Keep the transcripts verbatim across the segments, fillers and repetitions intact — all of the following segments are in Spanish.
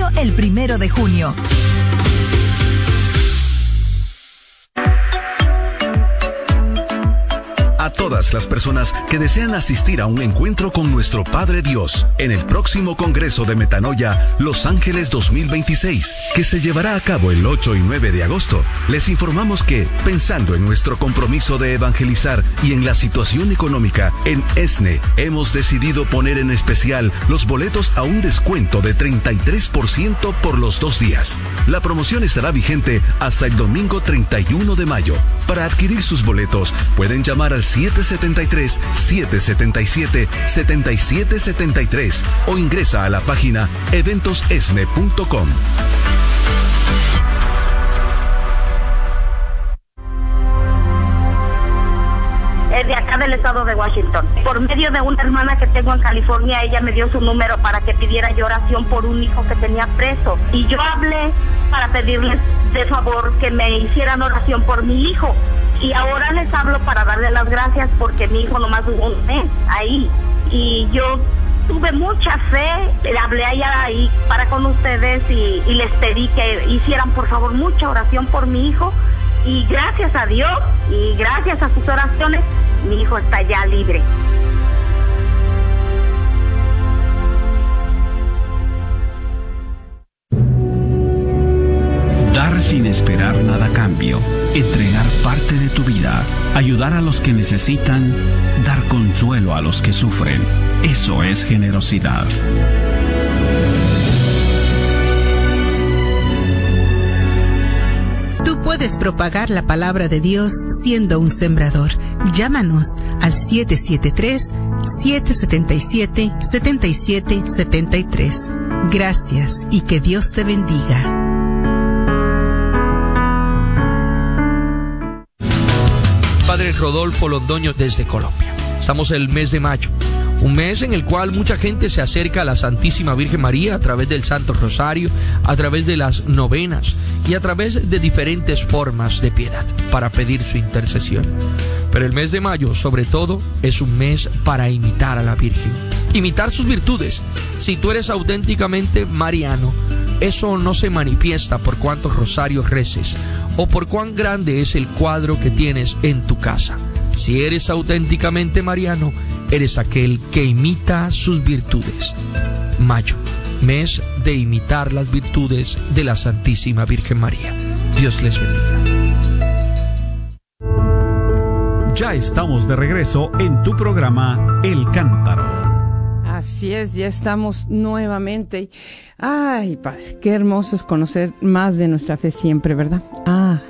inicio el primero de junio. A todas las personas que desean asistir a un encuentro con nuestro Padre Dios en el próximo Congreso de Metanoia Los Ángeles dos mil veintiséis, que se llevará a cabo el ocho y nueve de agosto, les informamos que, pensando en nuestro compromiso de evangelizar y en la situación económica, en ESNE hemos decidido poner en especial los boletos a un descuento de treinta y tres por ciento por los dos días. La promoción estará vigente hasta el domingo treinta y uno de mayo. Para adquirir sus boletos, pueden llamar al siete siete tres, siete siete siete, siete siete siete tres o ingresa a la página eventos esne punto com. De acá del estado de Washington. Por medio de una hermana que tengo en California, ella me dio su número para que pidiera yo oración por un hijo que tenía preso. Y yo hablé para pedirles de favor que me hicieran oración por mi hijo. Y ahora les hablo para darle las gracias porque mi hijo nomás duró un mes ahí. Y yo tuve mucha fe, le hablé allá ahí para con ustedes y, y les pedí que hicieran por favor mucha oración por mi hijo. Y gracias a Dios y gracias a sus oraciones, mi hijo está ya libre. Dar sin esperar nada a cambio, entregar parte de tu vida, ayudar a los que necesitan, dar consuelo a los que sufren. Eso es generosidad. Puedes propagar la palabra de Dios siendo un sembrador. Llámanos al siete siete tres, siete siete siete, siete siete siete tres. Gracias y que Dios te bendiga. Padre Rodolfo Londoño desde Colombia. Estamos en el mes de mayo, un mes en el cual mucha gente se acerca a la Santísima Virgen María a través del Santo Rosario, a través de las novenas y a través de diferentes formas de piedad para pedir su intercesión. Pero el mes de mayo, sobre todo, es un mes para imitar a la Virgen, imitar sus virtudes. Si tú eres auténticamente mariano, eso no se manifiesta por cuántos rosarios reces o por cuán grande es el cuadro que tienes en tu casa. Si eres auténticamente mariano, eres aquel que imita sus virtudes. Mayo, mes de imitar las virtudes de la Santísima Virgen María. Dios les bendiga. Ya estamos de regreso en tu programa El Cántaro. Así es, ya estamos nuevamente. Ay, Padre, qué hermoso es conocer más de nuestra fe siempre, ¿verdad? Ah.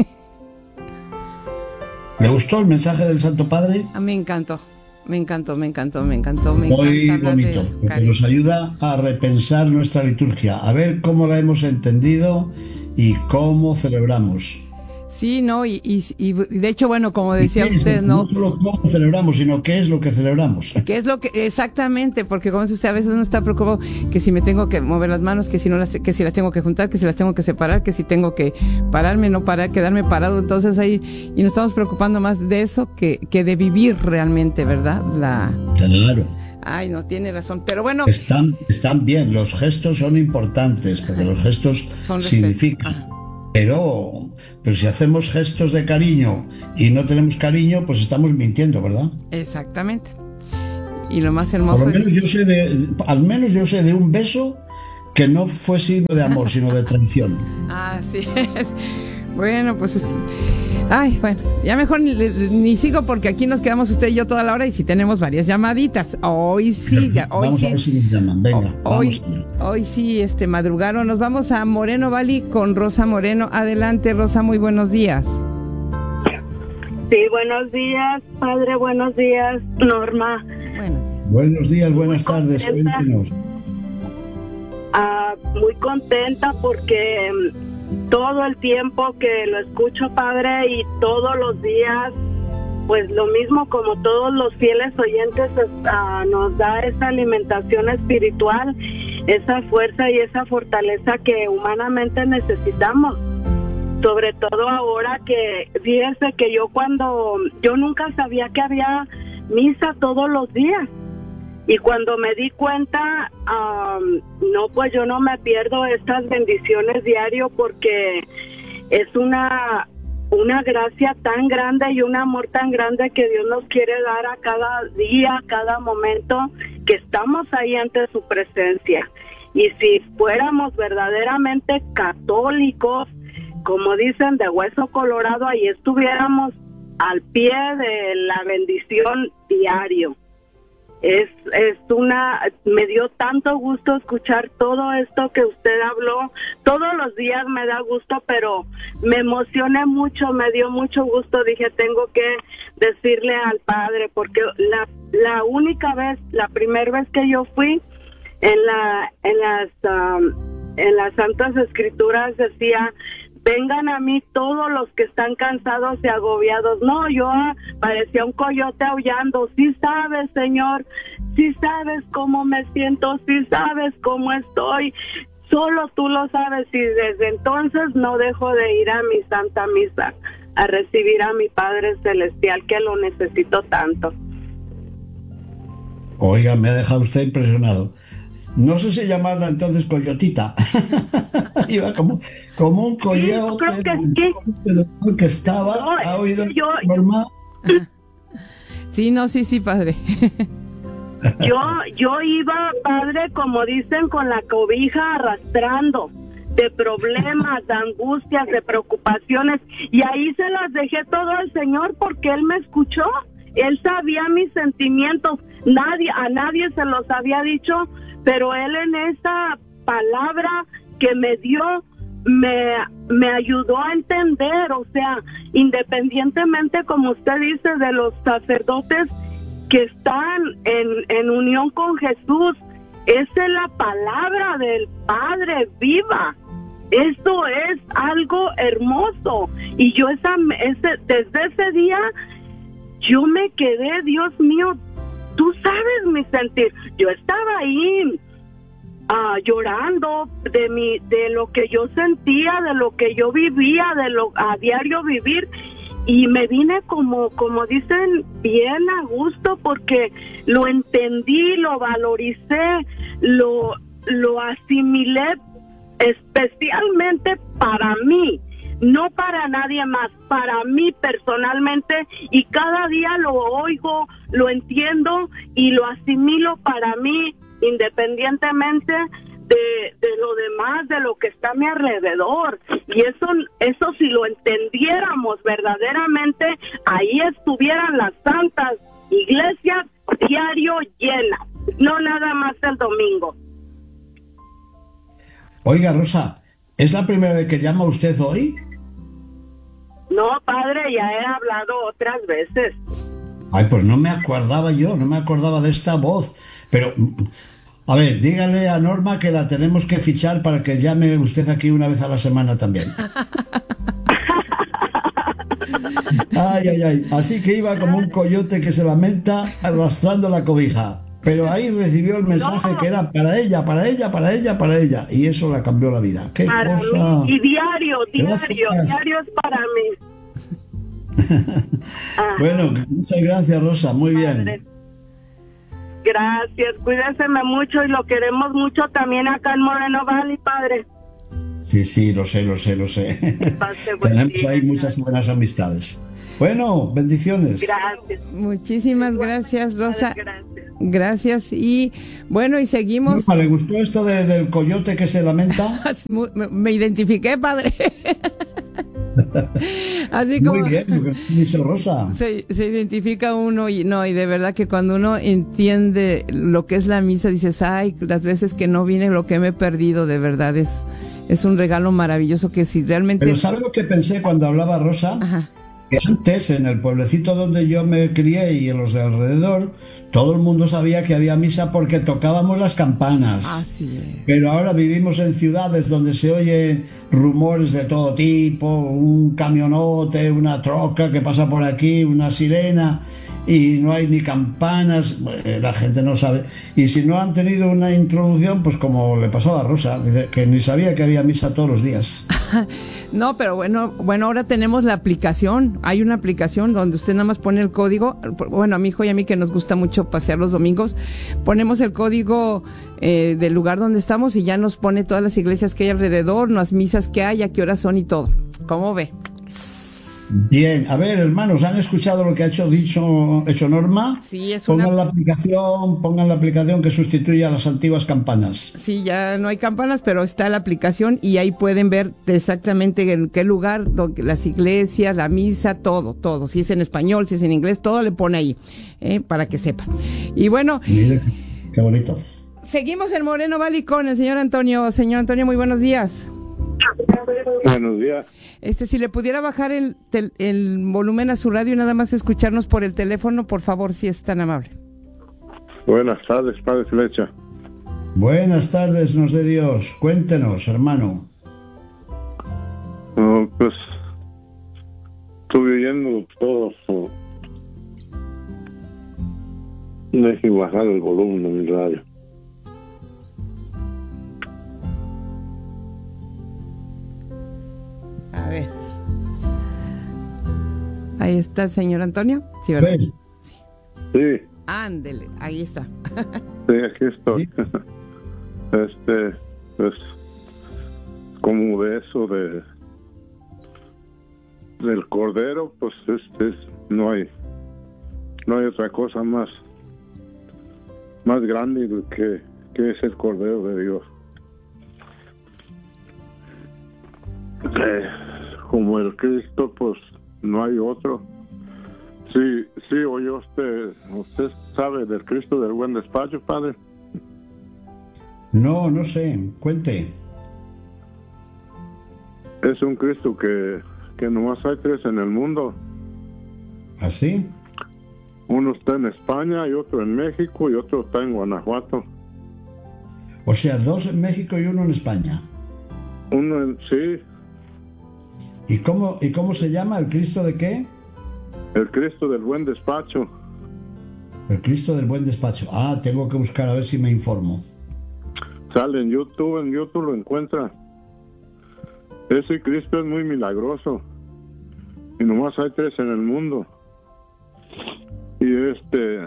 ¿Le gustó el mensaje del Santo Padre? Me encantó, me encantó, me encantó, me encantó. Me Muy encanta bonito, porque nos ayuda a repensar nuestra liturgia, a ver cómo la hemos entendido y cómo celebramos. Sí, no, y, y, y de hecho, bueno, como decía usted, ¿no? No solo cómo celebramos, sino qué es lo que celebramos. ¿Qué es lo que, exactamente? Porque como dice usted, a veces uno está preocupado que si me tengo que mover las manos, que si no las, que si las tengo que juntar, que si las tengo que separar, que si tengo que pararme, no parar, quedarme parado. Entonces ahí, y nos estamos preocupando más de eso que, que de vivir realmente, ¿verdad? La... Claro. Ay, no, tiene razón, pero bueno. Están, están bien, los gestos son importantes, porque los gestos son significan. Pero, pero si hacemos gestos de cariño y no tenemos cariño, pues estamos mintiendo, ¿verdad? Exactamente. Y lo más hermoso Por lo menos es... yo sé de, al menos yo sé de un beso que no fue signo de amor, sino de traición. Así es. Bueno, pues es... Ay, bueno, ya mejor ni, ni sigo porque aquí nos quedamos usted y yo toda la hora y si tenemos varias llamaditas. Hoy sí, ya, hoy vamos sí. a ver si nos llaman, venga. Hoy, vamos. hoy sí, este, madrugaron. Nos vamos a Moreno Valley con Rosa Moreno. Adelante, Rosa, muy buenos días. Sí, buenos días, padre, buenos días, Norma. Buenos días. Buenos días, buenas tardes, cuéntenos. Ah, muy contenta porque todo el tiempo que lo escucho, padre, y todos los días, pues lo mismo como todos los fieles oyentes, uh, nos da esa alimentación espiritual, esa fuerza y esa fortaleza que humanamente necesitamos. Sobre todo ahora que, fíjese que yo cuando, yo nunca sabía que había misa todos los días. Y cuando me di cuenta, um, no, pues yo no me pierdo estas bendiciones diario porque es una, una gracia tan grande y un amor tan grande que Dios nos quiere dar a cada día, a cada momento que estamos ahí ante su presencia. Y si fuéramos verdaderamente católicos, como dicen, de hueso colorado, ahí estuviéramos al pie de la bendición diario. Es, es una, me dio tanto gusto escuchar todo esto que usted habló. Todos los días me da gusto, pero me emocioné mucho, me dio mucho gusto. Dije, tengo que decirle al Padre, porque la, la única vez, la primera vez que yo fui, en la, en las, um, en las Santas Escrituras decía, vengan a mí todos los que están cansados y agobiados. No, yo ah, parecía un coyote aullando. Sí sabes, Señor, sí sabes cómo me siento, sí sabes cómo estoy. Solo tú lo sabes. Y desde entonces no dejo de ir a mi Santa Misa a recibir a mi Padre Celestial, que lo necesito tanto. Oiga, me ha dejado usted impresionado. No sé si llamarla entonces coyotita. Iba como, como un coyote. Sí, yo creo que sí. Que estaba, no, ha oído yo, normal. Sí, no, sí, sí, padre. Yo, yo iba, padre, como dicen, con la cobija arrastrando, de problemas, de angustias, de preocupaciones, y ahí se las dejé todo al Señor porque Él me escuchó. Él sabía mis sentimientos. Nadie, a nadie se los había dicho, pero Él en esa palabra que me dio, me, me ayudó a entender. O sea, independientemente, como usted dice, de los sacerdotes que están en, en unión con Jesús, esa es la palabra del Padre viva. Esto es algo hermoso. Y yo esa, ese, desde ese día, yo me quedé, Dios mío, tú sabes mi sentir. Yo estaba ahí uh, llorando de mi, de lo que yo sentía, de lo que yo vivía, de lo a diario vivir, y me vine como, como dicen, bien a gusto porque lo entendí, lo valoricé, lo, lo asimilé especialmente para mí. No para nadie más, para mí personalmente, y cada día lo oigo, lo entiendo y lo asimilo para mí, independientemente de, de lo demás, de lo que está a mi alrededor. Y eso, eso si lo entendiéramos verdaderamente, ahí estuvieran las santas iglesias diario llenas, no nada más el domingo. Oiga, Rosa, ¿es la primera vez que llama usted hoy? No, padre, ya he hablado otras veces. Ay, pues no me acordaba yo, no me acordaba de esta voz. Pero, a ver, dígale a Norma que la tenemos que fichar para que llame usted aquí una vez a la semana también. Ay, ay, ay. Así que iba como un coyote que se lamenta arrastrando la cobija. Pero ahí recibió el mensaje no. que era para ella, para ella, para ella, para ella. Y eso la cambió la vida. ¡Qué para cosa! Mí. Y diario, diario, gracias. Diario es para mí. Bueno, muchas gracias, Rosa. Muy Padre. Bien. Gracias. Cuídense mucho y lo queremos mucho también acá en Moreno Valley, padre. Sí, sí, lo sé, lo sé, lo sé. Tenemos día. ahí muchas buenas amistades. Bueno, bendiciones. Gracias. Muchísimas gracias, Rosa. Gracias. Gracias. Y bueno, y seguimos. ¿Le gustó esto de, del coyote que se lamenta? me, me identifiqué, padre. Así como muy bien, lo que dice Rosa. Se, se identifica uno y no, y de verdad que cuando uno entiende lo que es la misa, dices, ay, las veces que no vine, lo que me he perdido, de verdad es, es un regalo maravilloso que si realmente. Pero ¿sabe lo que pensé cuando hablaba Rosa? Ajá. Que antes, en el pueblecito donde yo me crié y en los de alrededor, todo el mundo sabía que había misa porque tocábamos las campanas. Así es. Pero ahora vivimos en ciudades donde se oyen rumores de todo tipo, un camionote, una troca que pasa por aquí, una sirena, y no hay ni campanas, la gente no sabe. Y si no han tenido una introducción, pues como le pasaba a Rosa, que ni sabía que había misa todos los días. No, pero bueno, bueno, ahora tenemos la aplicación. Hay una aplicación donde usted nada más pone el código. Bueno, a mi hijo y a mí que nos gusta mucho pasear los domingos, ponemos el código eh, del lugar donde estamos y ya nos pone todas las iglesias que hay alrededor, las misas que hay, a qué horas son y todo. ¿Cómo ve? Bien, a ver, hermanos, ¿han escuchado lo que ha hecho dicho hecho Norma? Sí, es pongan una... la aplicación, pongan la aplicación que sustituye a las antiguas campanas. Sí, ya no hay campanas, pero está la aplicación y ahí pueden ver exactamente en qué lugar, donde, las iglesias, la misa, todo, todo. Si es en español, si es en inglés, todo le pone ahí, eh, para que sepan. Y bueno, mire, qué bonito. Seguimos en Moreno Valley con el señor Antonio. Señor Antonio, muy buenos días. Buenos días. Este, si le pudiera bajar el, tel, el volumen a su radio y nada más escucharnos por el teléfono, por favor, si es tan amable. Buenas tardes, Padre Flecha. Buenas tardes, nos de Dios. Cuéntenos, hermano. Uh, pues estuve oyendo todo. Uh, Deje bajar el volumen de mi radio. A ver. Ahí está el señor Antonio. Sí, ¿verdad? Sí. Sí. Ándele, ahí está. Sí, aquí estoy. Sí. Este, pues, como de eso de del Cordero, pues este es, no hay, no hay otra cosa más, más grande que, que es el Cordero de Dios. Eh, como el Cristo, pues no hay otro. Sí, sí, oye usted, ¿usted sabe del Cristo del Buen Despacho, Padre? No, no sé, cuente. Es un Cristo que, que nomás hay tres en el mundo. ¿Así? Uno está en España y otro en México y otro está en Guanajuato. O sea, dos en México y uno en España. Uno en, sí. ¿Y cómo, ¿Y cómo se llama? ¿El Cristo de qué? El Cristo del Buen Despacho. El Cristo del Buen Despacho. Ah, tengo que buscar a ver si me informo. Sale en YouTube, en YouTube lo encuentra. Ese Cristo es muy milagroso. Y nomás hay tres en el mundo. Y este...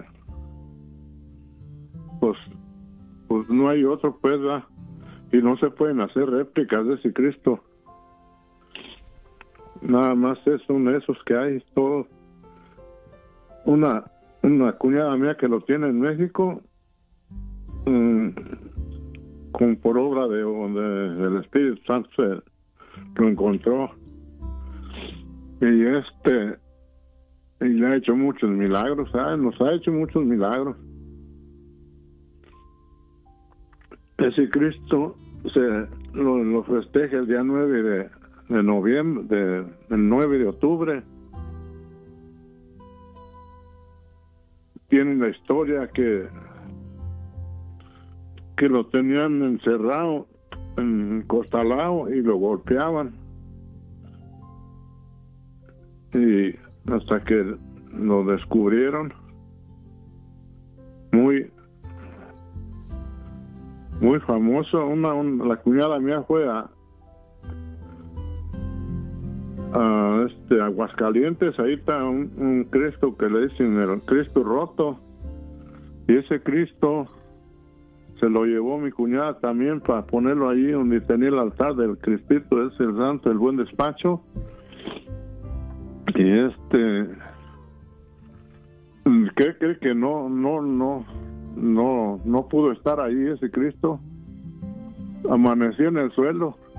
Pues... Pues no hay otro, pues, ¿verdad? Y no se pueden hacer réplicas de ese Cristo. Nada más es uno de esos que hay, todo. Una, una cuñada mía que lo tiene en México, mmm, con por obra de, de, del Espíritu Santo se lo encontró. Y este, y le ha hecho muchos milagros, ¿sabes? Nos ha hecho muchos milagros. Ese Cristo se lo, lo festeja el día nueve de, de noviembre, de, el nueve de octubre. Tiene la historia que que lo tenían encerrado en Costalao y lo golpeaban, y hasta que lo descubrieron. Muy muy famoso. Una, una la cuñada mía fue a a este Aguascalientes. Ahí está un, un Cristo que le dicen el Cristo roto, y ese Cristo se lo llevó mi cuñada también para ponerlo ahí donde tenía el altar del Cristito, es el Santo, el Buen Despacho. Y este, ¿qué cree que no, no, no, no, no pudo estar ahí ese Cristo? Amaneció en el suelo.